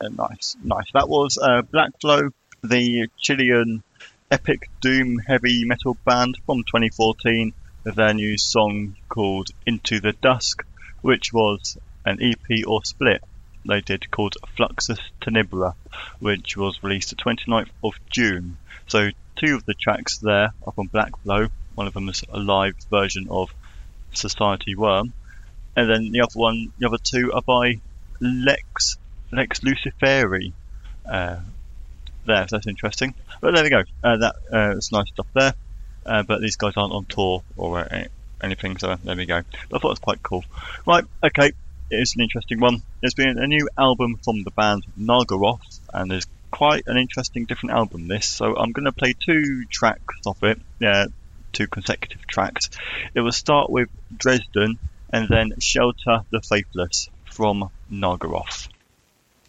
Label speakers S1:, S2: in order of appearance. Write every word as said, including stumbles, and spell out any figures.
S1: Uh, nice, nice. That was uh, Black Flow, the Chilean epic doom heavy metal band from twenty fourteen, with their new song called Into the Dusk, which was an E P or split they did called Fluxus Tenebra, which was released the twenty-ninth of June. So two of the tracks there are from Black Flow. One of them is a live version of Society Worm, and then the other one, the other two are by Lex Lex Luciferi. Uh, there, so that's interesting. But there we go. Uh, that uh, it's nice stuff there. Uh, but these guys aren't on tour or uh, anything, so there we go. But I thought it was quite cool. Right, okay. It is an interesting one. There's been a new album from the band Nagaroth, and there's quite an interesting different album this. So I'm going to play two tracks off it. Yeah, two consecutive tracks. It will start with Dresden and then Shelter the Faithless from Nagaroth.